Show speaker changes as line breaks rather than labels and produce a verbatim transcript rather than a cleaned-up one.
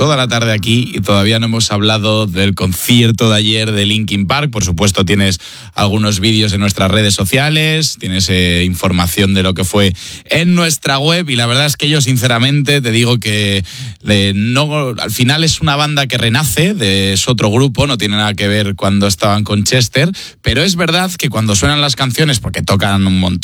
toda la tarde aquí y todavía no hemos hablado del concierto de ayer de Linkin Park. Por supuesto, tienes algunos vídeos en nuestras redes sociales, tienes eh, información de lo que fue en nuestra web y la verdad es que yo sinceramente te digo que eh, no, al final es una banda que renace, de, es otro grupo, no tiene nada que ver cuando estaban con Chester, pero es verdad que cuando suenan las canciones, porque tocan un montón